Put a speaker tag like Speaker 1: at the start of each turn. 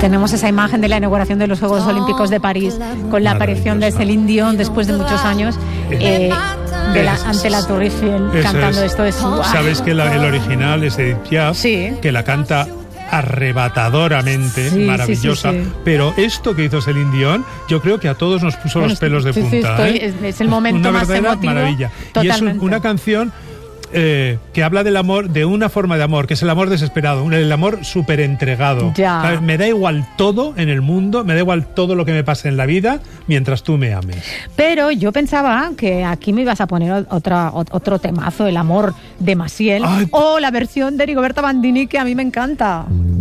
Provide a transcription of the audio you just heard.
Speaker 1: tenemos esa imagen de la inauguración de los Juegos Olímpicos de París con la aparición de Celine Dion después de muchos años ante la Torre Eiffel cantando esto.
Speaker 2: Sabes que el original es de Piaf, que la canta arrebatadoramente, maravillosa, pero esto que hizo Celine Dion, yo creo que a todos nos puso los pelos de punta.
Speaker 1: Es el momento más emotivo.
Speaker 2: Maravilla.
Speaker 1: Totalmente.
Speaker 2: Y es una canción que habla del amor, de una forma de amor, que es el amor desesperado, el amor súper entregado. Me da igual todo en el mundo, me da igual todo lo que me pase en la vida, mientras tú me ames.
Speaker 1: Pero yo pensaba que aquí me ibas a poner otro temazo, el amor de Maciel, o la versión de Rigoberta Bandini, que a mí me encanta.